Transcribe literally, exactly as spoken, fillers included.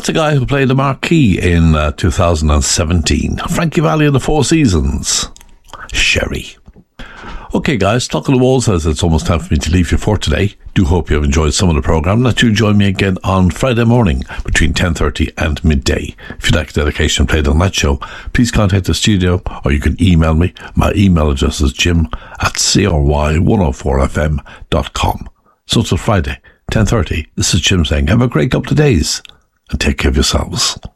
That's a guy who played the Marquee in uh, two thousand seventeen. Frankie Valli and the Four Seasons. Sherry. Okay, guys, Talk of the Wall says it's almost time for me to leave you for today. Do hope you have enjoyed some of the programme. Let you join me again on Friday morning between ten thirty and midday. If you'd like a dedication played on that show, please contact the studio or you can email me. My email address is jim at c r y one oh four f m dot com. So till Friday, ten thirty, this is Jim saying have a great couple of days and take care of yourselves.